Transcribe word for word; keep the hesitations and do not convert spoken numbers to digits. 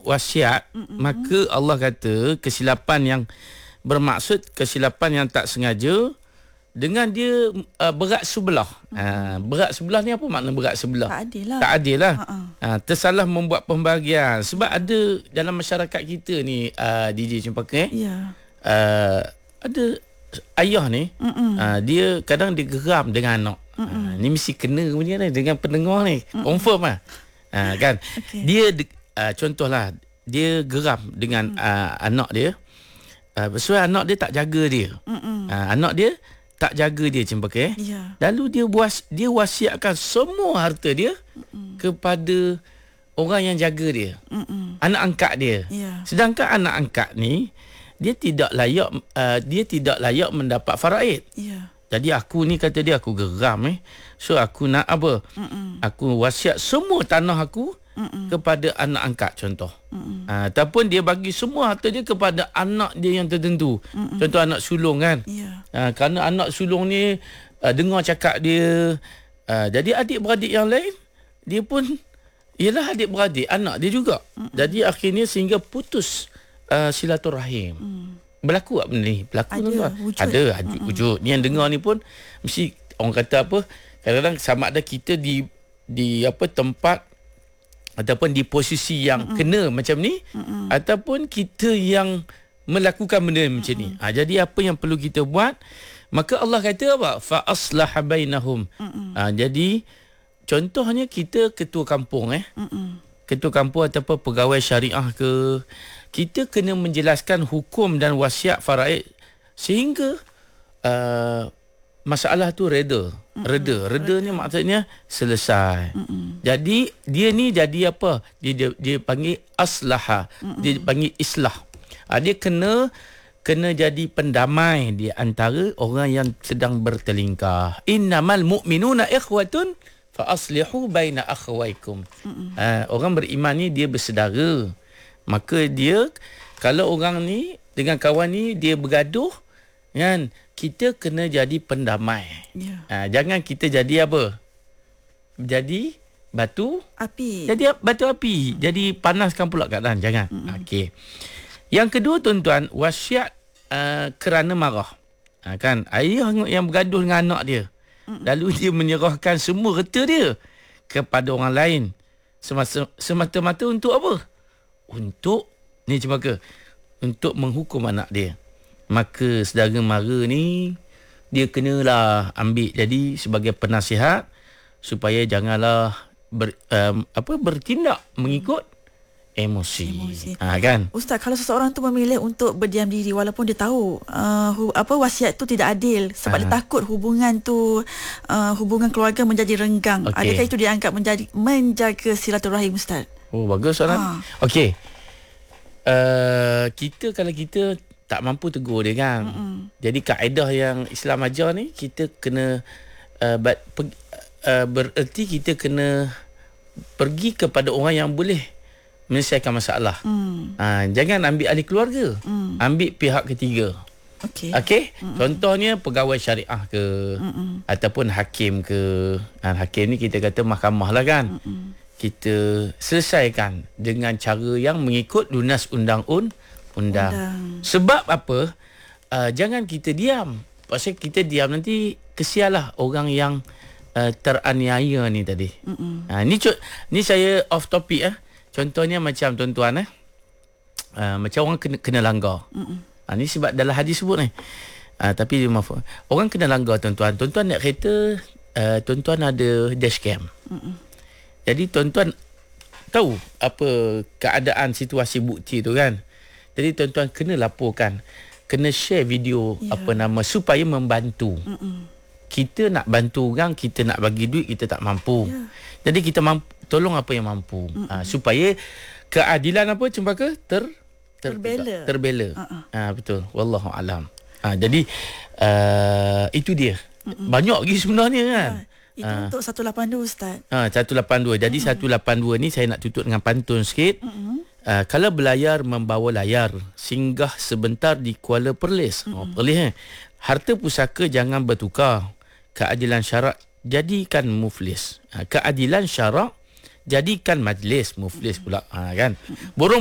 wasiat, mm-hmm. maka Allah kata kesilapan yang bermaksud kesilapan yang tak sengaja dengan dia uh, berat sebelah. Hmm. Uh, berat sebelah ni apa makna berat sebelah? Tak adil lah. Tak adil lah. Uh-uh. Uh, tersalah membuat pembahagian. Sebab ada dalam masyarakat kita ni, uh, D J Cempaka, eh? Yeah. Uh, ada ayah ni, uh, dia kadang dia geram dengan anak. Uh, ni mesti kena punya ni dengan pendengar ni. Mm-mm. Confirm lah. Uh, kan? Okay. Dia, uh, contohlah, dia geram dengan uh, anak dia. Uh, sebab anak dia tak jaga dia. Uh, anak dia tak jaga dia, Cempaka, eh? Yeah. Lalu dia was, dia wasiatkan semua harta dia Mm-mm. kepada orang yang jaga dia. Mm-mm. Anak angkat dia. Yeah. Sedangkan anak angkat ni dia tidak layak uh, dia tidak layak mendapat faraid. Yeah. Jadi aku ni kata dia aku geram eh. So aku nak apa? Mm-mm. Aku wasiat semua tanah aku Mm-mm. kepada anak angkat contoh. Uh, ataupun dia bagi semua harta dia kepada anak dia yang tertentu. Mm-mm. Contoh anak sulung kan. Yeah. Uh, kerana anak sulung ni uh, dengar cakap dia, uh, jadi adik-beradik yang lain dia pun ialah adik-beradik anak dia juga. Mm-mm. Jadi akhirnya sehingga putus uh, silaturahim. Mm. Berlaku tak benda ni? Berlaku ada, tak? wujud. Ada, ada wujud. Ni yang dengar ni pun mesti orang kata apa? Kadang-kadang sama ada kita di di apa tempat ataupun di posisi yang Mm-mm. kena macam ni Mm-mm. ataupun kita yang melakukan benda Mm-mm. macam ni. Ha, jadi apa yang perlu kita buat? Maka Allah kata apa? Fa aslaha bainahum. Ha, jadi contohnya kita ketua kampung eh. Mm-mm. Ketua kampung ataupun pegawai syariah ke, kita kena menjelaskan hukum dan wasiat faraid sehingga uh, masalah tu reda. Mm-mm. Reda. Reda ni maksudnya selesai. Mm-mm. Jadi dia ni jadi apa? Dia dia, dia panggil aslaha. Mm-mm. Dia panggil islah. Ha, dia kena kena jadi pendamai di antara orang yang sedang bertelingkah. Innamal mu'minuna ikhwatun fa aslihu baina akhawaykum. Ha, orang beriman ni dia bersaudara. Maka dia kalau orang ni dengan kawan ni dia bergaduh kan, kita kena jadi pendamai. Yeah. Ha, jangan kita jadi apa? Jadi batu api. Jadi batu api. Mm. Jadi panaskan pula keadaan. Jangan. Okey. Yang kedua tuan-tuan, wasiat uh, kerana marah. Ha, kan? Ayah yang bergaduh dengan anak dia. Mm. Lalu dia menyerahkan semua harta dia kepada orang lain. Semasa, semata-mata untuk apa? Untuk ni Cempaka, untuk menghukum anak dia. Maka saudara mara ni dia kenalah ambil jadi sebagai penasihat supaya janganlah ber, um, apa bertindak mengikut emosi. emosi. Ha, kan? Ustaz, kalau seseorang tu memilih untuk berdiam diri walaupun dia tahu uh, hu, apa wasiat tu tidak adil sebab ha. dia takut hubungan tu uh, hubungan keluarga menjadi renggang. Okay. Adakah itu dianggap menjadi menjaga silaturahim, Ustaz? Oh, bagus soalan. Ha. Okey. Uh, kita kalau kita tak mampu tegur dia kan. Mm-mm. Jadi kaedah yang Islam ajar ni kita kena uh, ber, uh, bererti kita kena pergi kepada orang yang boleh menyelesaikan masalah. Mm. Uh, jangan ambil ahli keluarga. Mm. Ambil pihak ketiga. Okey. Okey? Contohnya pegawai syariah ke Mm-mm. ataupun hakim ke. Uh, hakim ni kita kata mahkamah lah kan. Mm-mm. Kita selesaikan dengan cara yang mengikut lunas undang-undang. Undang. Undang. Sebab apa? Uh, jangan kita diam. Pasal kita diam nanti kesialah orang yang uh, teraniaya ni tadi. Uh, ni ni saya off topic eh. Contohnya macam tuan-tuan eh. Uh, macam orang kena kena langgar. Uh, ni sebab dalam hadis sebut ni. Uh, tapi maaf. Orang kena langgar tuan-tuan. Tuan-tuan naik kereta, uh, tuan-tuan ada dashcam. Mm-mm. Jadi tuan-tuan tahu apa keadaan situasi bukti tu kan. Jadi tuan-tuan kena laporkan, kena share video yeah. apa nama supaya membantu. Mm-mm. Kita nak bantu orang, kita nak bagi duit, kita tak mampu. Yeah. Jadi kita mampu, tolong apa yang mampu. Ha, supaya keadilan apa Cempaka ter, ter terbela. Terbela. Uh-uh. Ha, betul. Wallahu alam. Ha, jadi uh, itu dia. Mm-mm. Banyak lagi sebenarnya kan. Yeah. Itu ha. untuk seratus lapan puluh dua Ustaz. Ha, seratus lapan puluh dua. Jadi mm-hmm. seratus lapan puluh dua ni saya nak tutup dengan pantun sikit. Mm-hmm. Uh, kalau berlayar membawa layar, singgah sebentar di Kuala Perlis. Mm-hmm. Oh, Perlis eh. Harta pusaka jangan bertukar. Keadilan syarak jadikan muflis. Uh, keadilan syarak jadikan majlis muflis pula. Ha, kan? Mm-hmm. Burung